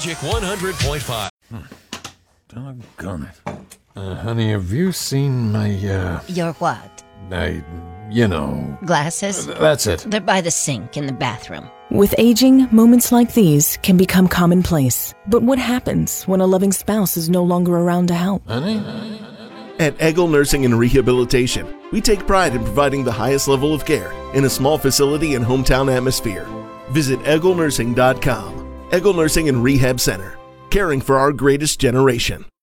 Magic 100.5. Doggone it. Honey, have you seen my, Your what? Glasses? That's it. They're by the sink in the bathroom. With aging, moments like these can become commonplace. But what happens when a loving spouse is no longer around to help? Honey? At Eggle Nursing and Rehabilitation, we take pride in providing the highest level of care in a small facility and hometown atmosphere. Visit EggleNursing.com. Eggle Nursing and Rehab Center, caring for our greatest generation.